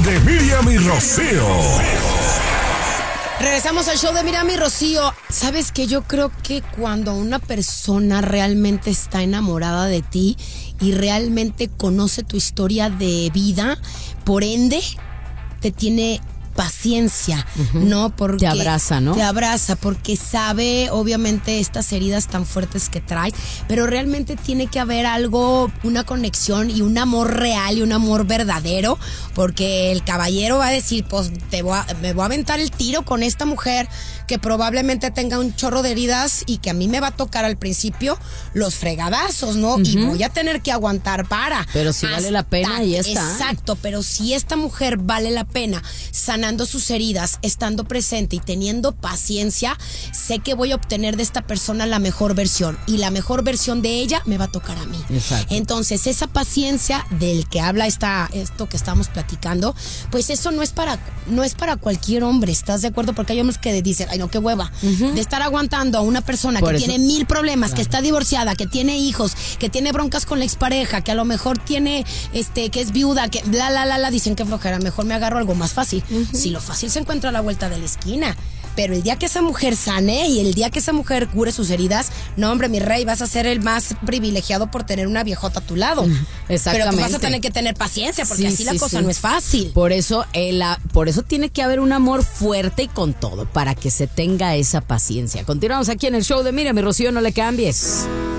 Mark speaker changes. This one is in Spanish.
Speaker 1: de Miriam y Rocío.
Speaker 2: Regresamos al show de Miriam y Rocío. ¿Sabes qué? Yo creo que cuando una persona realmente está enamorada de ti y realmente conoce tu historia de vida, por ende, te tiene paciencia, ¿no? Porque
Speaker 3: te abraza, ¿no?
Speaker 2: Te abraza porque sabe, obviamente, estas heridas tan fuertes que traes, pero realmente tiene que haber algo, una conexión y un amor real y un amor verdadero, porque el caballero va a decir, pues me voy a aventar el tiro con esta mujer que probablemente tenga un chorro de heridas y que a mí me va a tocar al principio los fregadazos, ¿no? Y voy a tener que aguantar para.
Speaker 3: Pero si vale la pena y ya está.
Speaker 2: Exacto, pero si esta mujer vale la pena, sanando sus heridas, estando presente y teniendo paciencia, sé que voy a obtener de esta persona la mejor versión y la mejor versión de ella me va a tocar a mí.
Speaker 3: Exacto.
Speaker 2: Entonces, esa paciencia del que habla esto que estamos platicando, pues eso no es para cualquier hombre, ¿estás de acuerdo? Porque hay hombres que dicen, ay no, qué hueva, de estar aguantando a una persona
Speaker 3: Por
Speaker 2: que
Speaker 3: eso,
Speaker 2: tiene 1000 problemas,
Speaker 3: claro,
Speaker 2: que está divorciada, que tiene hijos, que tiene broncas con la expareja, que a lo mejor tiene, que es viuda, que dicen que flojera, mejor me agarro algo más fácil. Si lo fácil se encuentra a la vuelta de la esquina. Pero el día que esa mujer sane y el día que esa mujer cure sus heridas, no, hombre, mi rey, vas a ser el más privilegiado por tener una viejota a tu lado.
Speaker 3: Exactamente.
Speaker 2: Pero pues vas a tener que tener paciencia porque así la cosa no es fácil.
Speaker 3: Por eso tiene que haber un amor fuerte y con todo, para que se tenga esa paciencia. Continuamos aquí en el show de Miriam y Rocío, no le cambies.